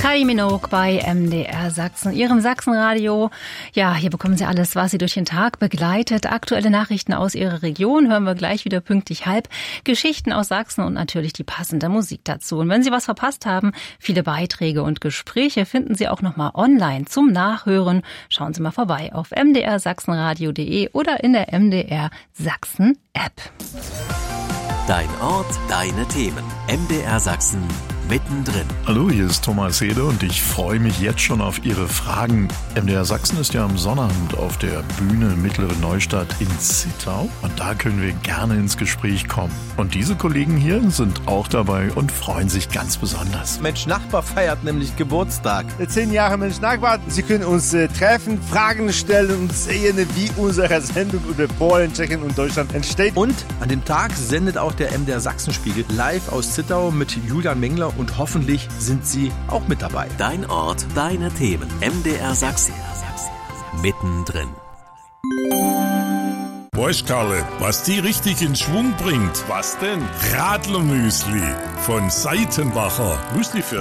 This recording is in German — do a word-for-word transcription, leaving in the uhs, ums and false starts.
Kylie Minogue bei M D R Sachsen, Ihrem Sachsenradio. Ja, hier bekommen Sie alles, was Sie durch den Tag begleitet. Aktuelle Nachrichten aus Ihrer Region hören wir gleich wieder pünktlich halb. Geschichten aus Sachsen und natürlich die passende Musik dazu. Und wenn Sie was verpasst haben, viele Beiträge und Gespräche finden Sie auch nochmal online zum Nachhören. Schauen Sie mal vorbei auf m d r sachsenradio punkt de oder in der M D R Sachsen App. Dein Ort, deine Themen. M D R Sachsen mittendrin. Hallo, hier ist Thomas Hede und ich freue mich jetzt schon auf Ihre Fragen. M D R Sachsen ist ja am Sonnabend auf der Bühne Mittlere Neustadt in Zittau und da können wir gerne ins Gespräch kommen. Und diese Kollegen hier sind auch dabei und freuen sich ganz besonders. Mensch Nachbar feiert nämlich Geburtstag. Zehn Jahre Mensch Nachbar. Sie können uns äh, treffen, Fragen stellen und sehen, wie unsere Sendung über Polen, Tschechien und Deutschland entsteht. Und an dem Tag sendet auch der M D R Sachsenspiegel live aus Zittau mit Julian Mengler und hoffentlich sind Sie auch mit dabei. Dein Ort, deine Themen. M D R Sachsen. Mittendrin. Boys, Karle, was die richtig in Schwung bringt. Was denn? Radlermüsli von Seitenbacher. Müsli für